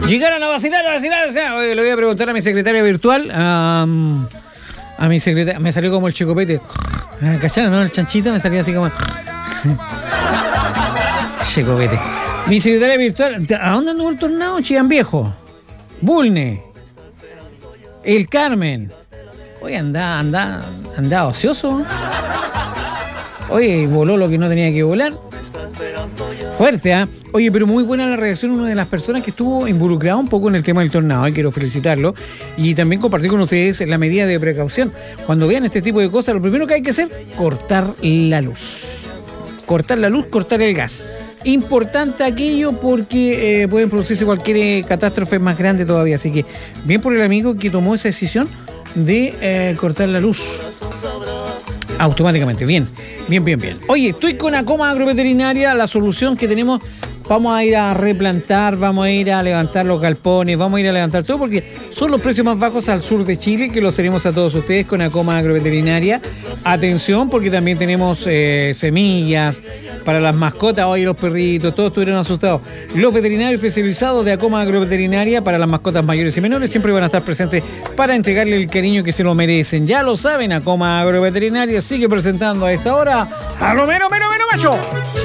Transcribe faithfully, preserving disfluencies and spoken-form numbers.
Llegaron a vacilar, a vacilar. O sea, oye, le voy a preguntar a mi secretaria virtual. Um, a mi secretaria. Me salió como el checopete. ¿Cacharon, no? El chanchito me salió así como. Checopete. Mi secretaria virtual. ¿A dónde anduvo el tornado? Chillán Viejo. Bulne. El Carmen. Oye, anda, anda, anda ocioso. Oye, voló lo que no tenía que volar. Fuerte, ¿ah? ¿eh? Oye, pero muy buena la reacción de una de las personas que estuvo involucrada un poco en el tema del tornado, y quiero felicitarlo y también compartir con ustedes la medida de precaución. Cuando vean este tipo de cosas, lo primero que hay que hacer, cortar la luz. Cortar la luz, cortar el gas. Importante aquello porque eh, pueden producirse cualquier eh, catástrofe más grande todavía. Así que bien por el amigo que tomó esa decisión de eh, cortar la luz automáticamente. Bien, bien, bien, bien. Oye, estoy con Acoma Agroveterinaria, la solución que tenemos. Vamos a ir a replantar, vamos a ir a levantar los galpones, vamos a ir a levantar todo porque son los precios más bajos al sur de Chile, que los tenemos a todos ustedes con Acoma Agroveterinaria. Atención porque también tenemos eh, semillas para las mascotas. Oye, los perritos, todos estuvieron asustados. Los veterinarios especializados de Acoma Agroveterinaria para las mascotas mayores y menores siempre van a estar presentes para entregarle el cariño que se lo merecen. Ya lo saben, Acoma Agroveterinaria sigue presentando a esta hora a lo mero, mero, mero macho.